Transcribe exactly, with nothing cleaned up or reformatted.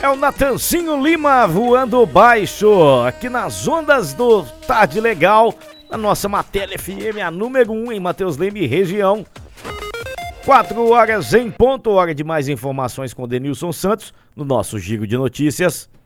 É o Natanzinho Lima voando baixo, aqui nas ondas do Tarde Legal, na nossa Matéria F M, a número um em Mateus Leme e região. Quatro horas em ponto, hora de mais informações com Denilson Santos, no nosso Giro de Notícias.